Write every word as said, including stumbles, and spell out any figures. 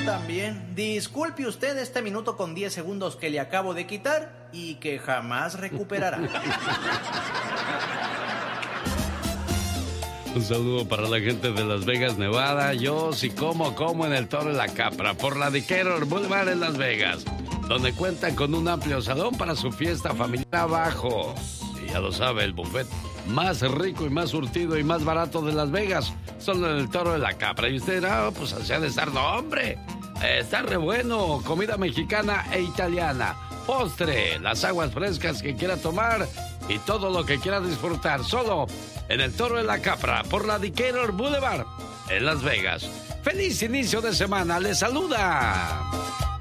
también. Disculpe usted este minuto con diez segundos que le acabo de quitar y que jamás recuperará. Un saludo para la gente de Las Vegas, Nevada. Yo sí como, como en el Toro de la Capra, por la Decatur Boulevard en Las Vegas, donde cuentan con un amplio salón para su fiesta familiar abajo. Y ya lo sabe, el buffet más rico y más surtido y más barato de Las Vegas, solo en el Toro de la Capra. Y usted dirá, oh, pues así ha de estar, no, hombre, está re bueno. Comida mexicana e italiana, postre, las aguas frescas que quiera tomar y todo lo que quiera disfrutar, solo en el Toro de la Capra, por la Decatur Boulevard, en Las Vegas. ¡Feliz inicio de semana! ¡Les saluda